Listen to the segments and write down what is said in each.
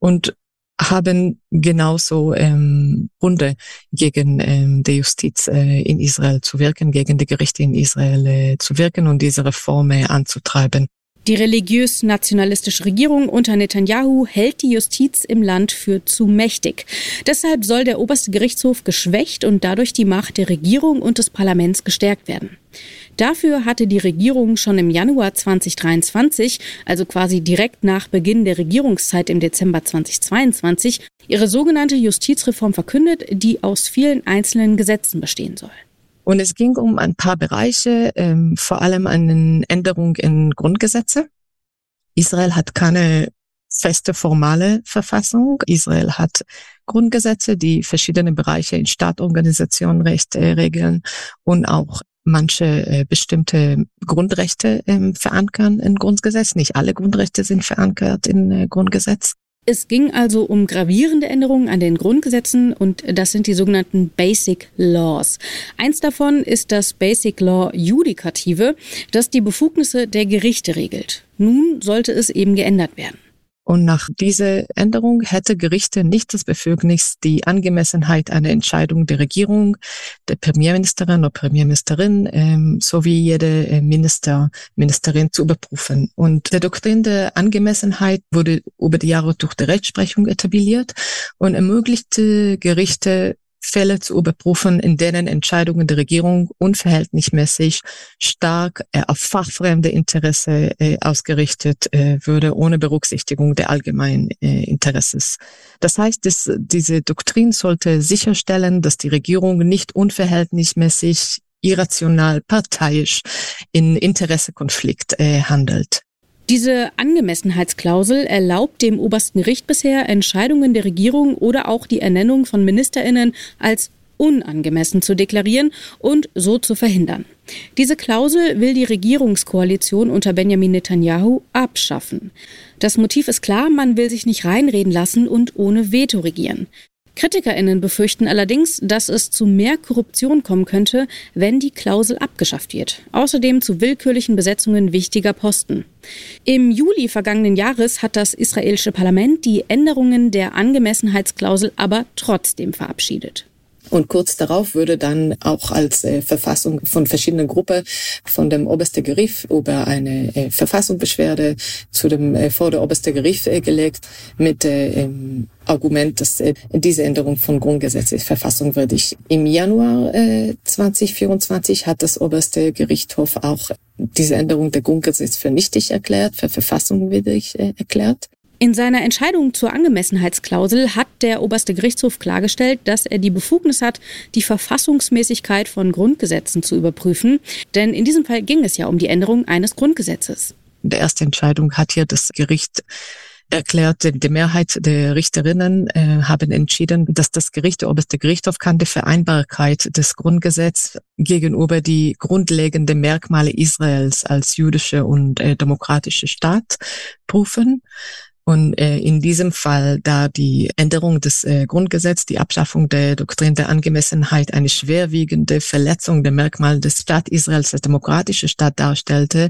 und haben genauso Gründe gegen die Justiz in Israel zu wirken, gegen die Gerichte in Israel zu wirken und diese Reformen anzutreiben. Die religiös-nationalistische Regierung unter Netanyahu hält die Justiz im Land für zu mächtig. Deshalb soll der oberste Gerichtshof geschwächt und dadurch die Macht der Regierung und des Parlaments gestärkt werden. Dafür hatte die Regierung schon im Januar 2023, also quasi direkt nach Beginn der Regierungszeit im Dezember 2022, ihre sogenannte Justizreform verkündet, die aus vielen einzelnen Gesetzen bestehen soll. Und es ging um ein paar Bereiche, vor allem eine Änderung in Grundgesetze. Israel hat keine feste formale Verfassung. Israel hat Grundgesetze, die verschiedene Bereiche in Staatorganisationenrecht regeln und auch manche bestimmte Grundrechte verankern in Grundgesetz. Nicht alle Grundrechte sind verankert in Grundgesetz. Es ging also um gravierende Änderungen an den Grundgesetzen und das sind die sogenannten Basic Laws. Eins davon ist das Basic Law Judikative, das die Befugnisse der Gerichte regelt. Nun sollte es eben geändert werden. Und nach dieser Änderung hätte Gerichte nicht das Befugnis, die Angemessenheit einer Entscheidung der Regierung, der Premierministerin oder Premierministerin sowie jede Ministerin zu überprüfen. Und die Doktrin der Angemessenheit wurde über die Jahre durch die Rechtsprechung etabliert und ermöglichte Gerichte, Fälle zu überprüfen, in denen Entscheidungen der Regierung unverhältnismäßig stark auf fachfremde Interesse ausgerichtet würde, ohne Berücksichtigung der allgemeinen Interesses. Das heißt, diese Doktrin sollte sicherstellen, dass die Regierung nicht unverhältnismäßig, irrational, parteiisch in Interessekonflikt handelt. Diese Angemessenheitsklausel erlaubt dem obersten Gericht bisher, Entscheidungen der Regierung oder auch die Ernennung von MinisterInnen als unangemessen zu deklarieren und so zu verhindern. Diese Klausel will die Regierungskoalition unter Benjamin Netanyahu abschaffen. Das Motiv ist klar, man will sich nicht reinreden lassen und ohne Veto regieren. KritikerInnen befürchten allerdings, dass es zu mehr Korruption kommen könnte, wenn die Klausel abgeschafft wird. Außerdem zu willkürlichen Besetzungen wichtiger Posten. Im Juli vergangenen Jahres hat das israelische Parlament die Änderungen der Angemessenheitsklausel aber trotzdem verabschiedet. Und kurz darauf würde dann auch als Verfassung von verschiedenen Gruppen von dem obersten Gericht über eine Verfassungsbeschwerde vor der obersten Gericht gelegt mit Argument, dass diese Änderung von Grundgesetz ist verfassungswidrig. Im Januar 2024 hat das oberste Gerichtshof auch diese Änderung der Grundgesetz für nichtig erklärt, für verfassungswidrig erklärt. In seiner Entscheidung zur Angemessenheitsklausel hat der oberste Gerichtshof klargestellt, dass er die Befugnis hat, die Verfassungsmäßigkeit von Grundgesetzen zu überprüfen. Denn in diesem Fall ging es ja um die Änderung eines Grundgesetzes. In der ersten Entscheidung hat hier das Gericht erklärt, die Mehrheit der Richterinnen haben entschieden, dass das Gericht, der oberste Gerichtshof, kann die Vereinbarkeit des Grundgesetzes gegenüber die grundlegenden Merkmale Israels als jüdische und demokratische Staat prüfen. Und in diesem Fall, da die Änderung des Grundgesetzes, die Abschaffung der Doktrin der Angemessenheit eine schwerwiegende Verletzung der Merkmale des Staat Israels als demokratische Staat darstellte,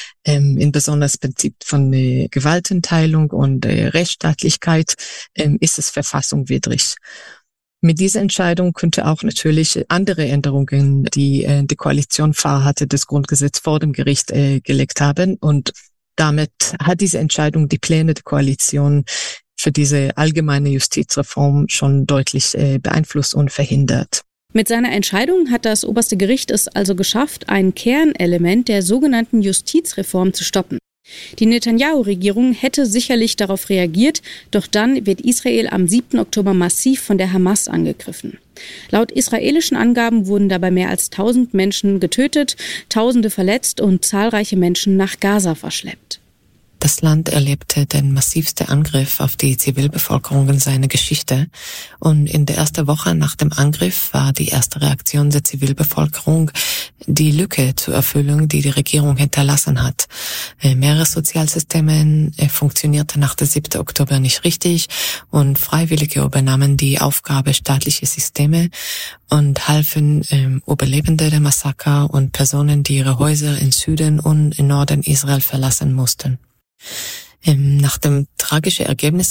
in besonders Prinzip von Gewaltenteilung und Rechtsstaatlichkeit, ist es verfassungswidrig. Mit dieser Entscheidung könnte auch natürlich andere Änderungen, die die Koalition vorhatte, des Grundgesetzes vor dem Gericht gelegt haben. Und damit hat diese Entscheidung die Pläne der Koalition für diese allgemeine Justizreform schon deutlich beeinflusst und verhindert. Mit seiner Entscheidung hat das oberste Gericht es also geschafft, ein Kernelement der sogenannten Justizreform zu stoppen. Die Netanyahu-Regierung hätte sicherlich darauf reagiert, doch dann wird Israel am 7. Oktober massiv von der Hamas angegriffen. Laut israelischen Angaben wurden dabei mehr als 1000 Menschen getötet, Tausende verletzt und zahlreiche Menschen nach Gaza verschleppt. Das Land erlebte den massivsten Angriff auf die Zivilbevölkerung in seiner Geschichte und in der ersten Woche nach dem Angriff war die erste Reaktion der Zivilbevölkerung die Lücke zur Erfüllung, die die Regierung hinterlassen hat. Mehrere Sozialsysteme funktionierten nach dem 7. Oktober nicht richtig und Freiwillige übernahmen die Aufgabe staatlicher Systeme und halfen Überlebende der Massaker und Personen, die ihre Häuser im Süden und im Norden Israel verlassen mussten. Nach dem tragischen Ergebnis